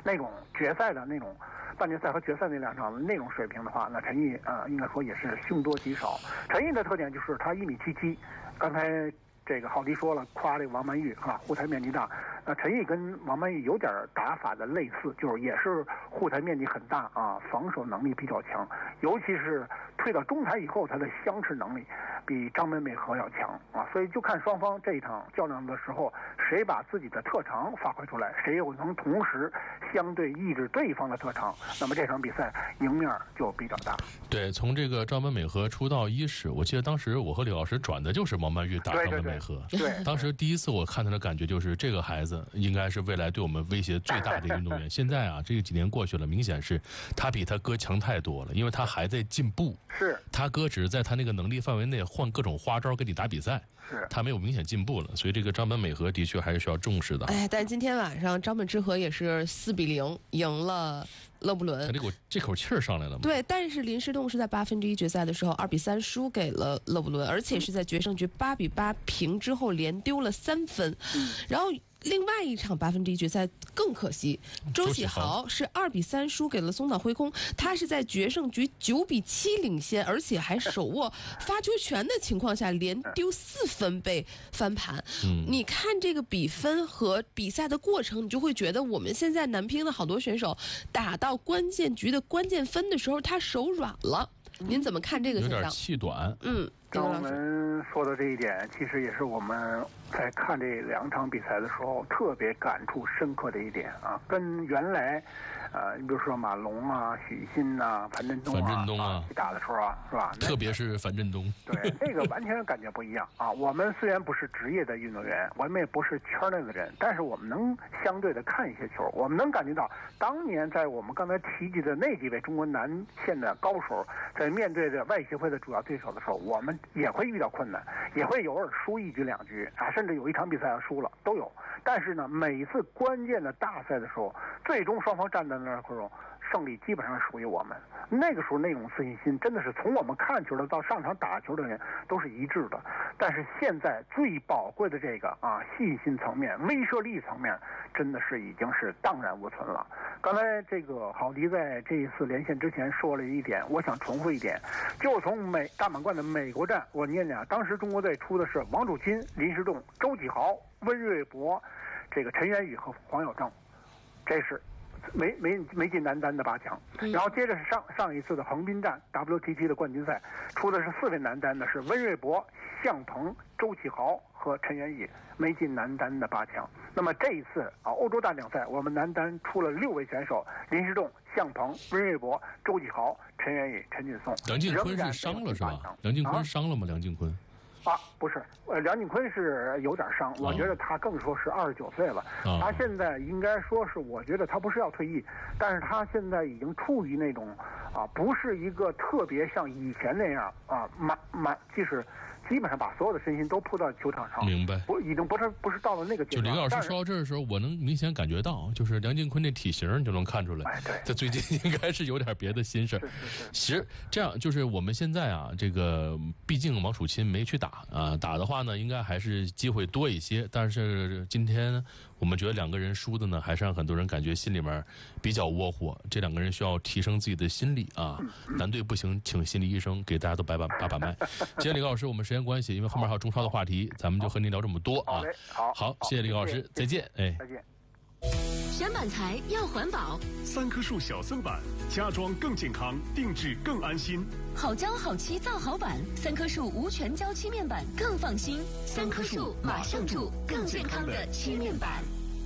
那种决赛的那种半决赛和决赛那2场的那种水平的话，那陈毅应该说也是凶多吉少。陈毅的特点就是他1.77米，刚才这个郝迪说了，夸这个王曼玉护台面积大。陈毅跟王曼玉有点打法的类似，就是也是护台面积很大防守能力比较强，尤其是退到中台以后，他的相持能力比张本美和要强所以就看双方这一场较量的时候，谁把自己的特长发挥出来，谁又能同时相对抑制对方的特长，那么这场比赛赢面就比较大。 对，从这个张本美和出道伊始，我记得当时我和李老师转的就是王曼玉打张本美和。 对， 当时第一次我看他的感觉就是这个孩子应该是未来对我们威胁最大的运动员。现在这几年过去了，明显是他比他哥强太多了，因为他还在进步。 是， 他哥只是在他那个能力范围内换各种花招跟你打比赛， 是他没有明显进步了。所以这个张本美和的确还是需要重视的。 但今天晚上张本智和也是4-0赢了勒布伦， 这口气儿上来了吗？ 对，但是林诗栋是在1/8决赛的时候2-3输给了勒布伦，而且是在决胜局8-8平之后连丢了3分。然后另外一场1/8决赛更可惜，周启豪是2-3输给了松岛辉空，他是在决胜局9-7领先，而且还手握发球权的情况下连丢4分被翻盘。你看这个比分和比赛的过程，你就会觉得我们现在男乒的好多选手打到关键局的关键分的时候，他手软了。您怎么看这个现象？ 有点气短。 张文说的这一点，其实也是我们在看这2场比赛的时候特别感触深刻的一点跟原来你比如说马龙许昕樊振东打的时候是吧？ 特别是樊振东， 对，那个完全感觉不一样我们虽然不是职业的运动员，我们也不是圈内的人，但是我们能相对的看一些球，我们能感觉到当年在我们刚才提及的那几位中国男线的高手，在面对着外协会的主要对手的时候，我们也会遇到困难，也会偶尔输1局2局甚至有一场比赛要输了都有。但是呢，每一次关键的大赛的时候，最终双方站在那儿时候，胜利基本上属于我们。那个时候那种自信心真的是从我们看球的到上场打球的人都是一致的。但是现在最宝贵的这个信心层面、威慑力层面，真的是已经是荡然无存了。刚才这个郝迪在这一次连线之前说了一点，我想重复一点，就从大满贯的美国站，我念念当时中国队出的是王楚钦、林诗栋、周启豪、温瑞博、这个陈元宇和黄有正，这是没进男单的8强。然后接着是上一次的横滨站 WTT 的冠军赛，出的是4位男单的，是温瑞博、向鹏、周启豪和陈元宇，没进男单的8强。那么这一次欧洲大奖赛，我们男单出了6位选手：林诗栋、向鹏、温瑞博、周启豪、陈元宇、陈俊颂。 梁靖昆是伤了是吧？梁靖昆伤了吗？梁靖昆不是，梁靖昆是有点伤，我觉得他更说是29岁了。他现在应该说是，我觉得他不是要退役，但是他现在已经处于那种不是一个特别像以前那样就是基本上把所有的身心都扑到球场上。 明白， 已经不是到了那个阶段。 就李老师说到这儿的时候，我能明显感觉到，就是梁靖昆那体型你就能看出来， 对， 他最近应该是有点别的心事。其实这样，就是我们现在这个毕竟王楚钦没去打打的话呢，应该还是机会多一些。但是今天我们觉得2个人输的呢，还是让很多人感觉心里面比较窝火。这2个人需要提升自己的心理男队不行，请心理医生给大家都把脉。今天李老师，我们时间关系，因为后面还有中超的话题，咱们就和您聊这么多好，谢谢李老师，再见。 再见。 选板材要环保 ，3棵树小森板，家装更健康，定制更安心。 好胶好漆造好板，3棵树无全胶漆面板更放心。3棵树马上住更健康的漆面板。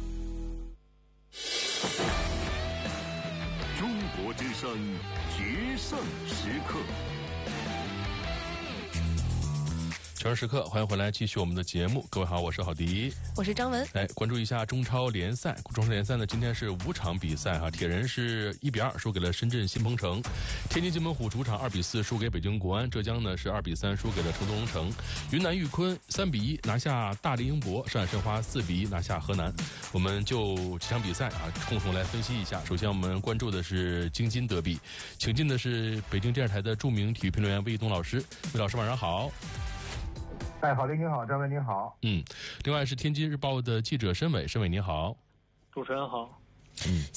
中国之声决胜时刻。 决胜时刻，欢迎回来，继续我们的节目。各位好，我是郝迪， 我是张文。 关注一下中超联赛。中超联赛呢，今天是5场比赛铁人是1-2输给了深圳新鹏城，天津津门虎主场2-4输给北京国安，浙江呢是2-3输给了成都龙城，云南玉坤3-1拿下大连英博，上海申花4-1拿下河南。我们就几场比赛共同来分析一下。首先我们关注的是京津德比，请进的是北京电视台的著名体育评论员魏一东老师。魏老师晚上好。 郝林您好，张文您好。 另外是天津日报的记者申伟，申伟您好。 主持人好。